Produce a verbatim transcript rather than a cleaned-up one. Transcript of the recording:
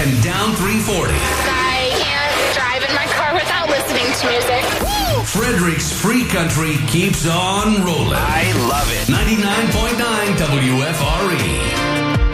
and down three forty. I can't drive in my car without listening to music. Woo! Frederick's Free Country keeps on rolling. I love it. ninety-nine point nine W F R E.